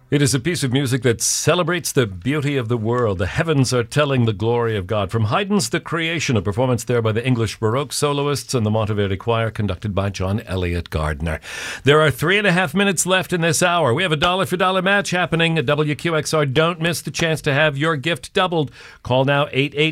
It is a piece of music that celebrates the beauty of the world. The heavens are telling the glory of God. From Haydn's The Creation, a performance there by the English Baroque soloists and the Monteverdi Choir, conducted by John Elliott Gardner. There are 3.5 minutes left in this hour. We have a dollar-for-dollar match happening at WQXR. Don't miss the chance to have your gift doubled. Call now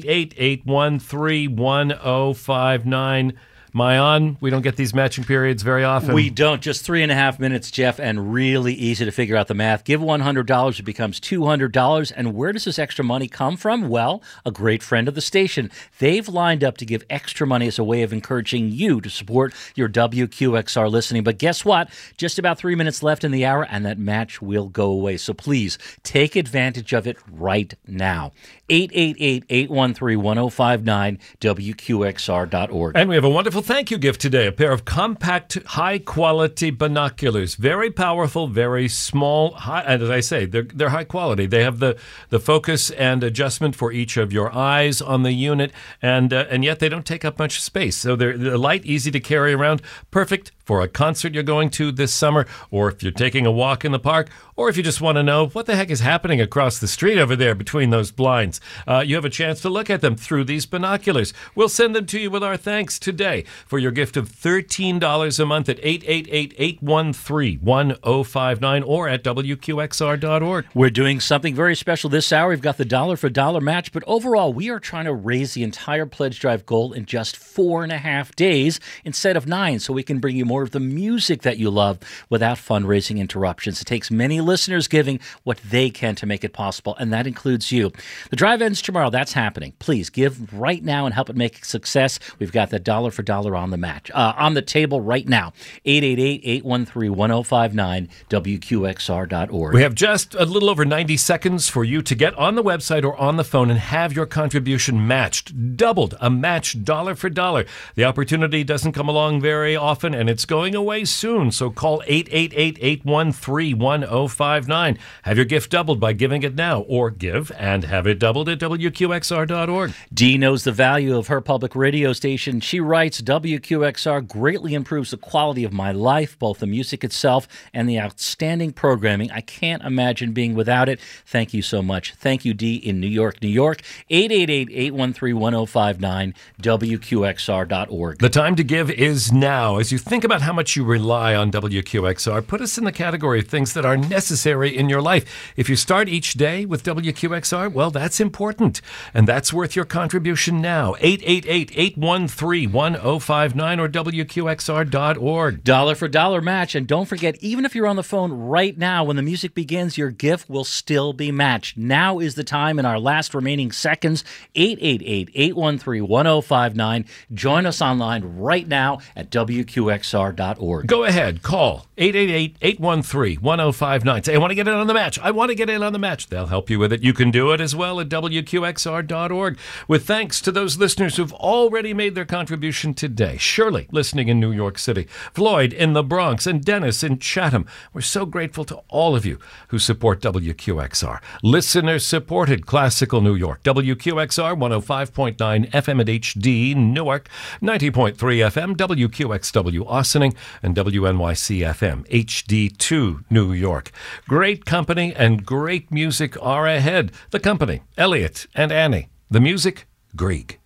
888-813-1059. Mayan, we don't get these matching periods very often. We don't. Just 3.5 minutes, Jeff, and really easy to figure out the math. Give $100, it becomes $200. And where does this extra money come from? Well, a great friend of the station. They've lined up to give extra money as a way of encouraging you to support your WQXR listening. But guess what? Just about 3 minutes left in the hour, and that match will go away. So please, take advantage of it right now. 888-813-1059, WQXR.org. And we have a wonderful thank you gift today, a pair of compact, high-quality binoculars. Very powerful, very small, and as I say, they're high quality. They have the focus and adjustment for each of your eyes on the unit, and yet they don't take up much space. So they're light, easy to carry around, perfect for a concert you're going to this summer, or if you're taking a walk in the park, or if you just want to know what the heck is happening across the street over there between those blinds. You have a chance to look at them through these binoculars. We'll send them to you with our thanks today for your gift of $13 a month at 888-813-1059 or at WQXR.org. We're doing something very special this hour. We've got the dollar-for-dollar match, but overall, we are trying to raise the entire Pledge Drive goal in just 4.5 days instead of 9, so we can bring you more of the music that you love without fundraising interruptions. It takes many listeners giving what they can to make it possible, and that includes you. The drive ends tomorrow. That's happening. Please give right now and help it make a success. We've got the dollar-for-dollar on the match, on the table right now. 888-813-1059, WQXR.org. We have just a little over 90 seconds for you to get on the website or on the phone and have your contribution matched, doubled, a match dollar for dollar. The opportunity doesn't come along very often, and it's going away soon, so call 888-813-1059. Have your gift doubled by giving it now, or give and have it doubled at WQXR.org. Dee knows the value of her public radio station. She writes, WQXR greatly improves the quality of my life, both the music itself and the outstanding programming. I can't imagine being without it. Thank you so much. Thank you, Dee, in New York, New York. 888-813-1059, WQXR.org. The time to give is now. As you think about how much you rely on WQXR, put us in the category of things that are necessary in your life. If you start each day with WQXR, well, that's important, and that's worth your contribution now. 888-813-1059 or WQXR.org. Dollar for dollar match, and don't forget, even if you're on the phone right now, when the music begins, your gift will still be matched. Now is the time in our last remaining seconds. 888-813-1059. Join us online right now at WQXR.org. Go ahead, call 888-813-1059. Say, I want to get in on the match. I want to get in on the match. They'll help you with it. You can do it as well at WQXR.org. With thanks to those listeners who've already made their contribution today. Shirley, listening in New York City. Floyd in the Bronx and Dennis in Chatham. We're so grateful to all of you who support WQXR. Listener-supported Classical New York. WQXR 105.9 FM at HD Newark, 90.3 FM WQXW Ossining, and WNYC FM HD2 New York. Great company and great music are ahead. The company, Elliot and Annie. The music, Grieg.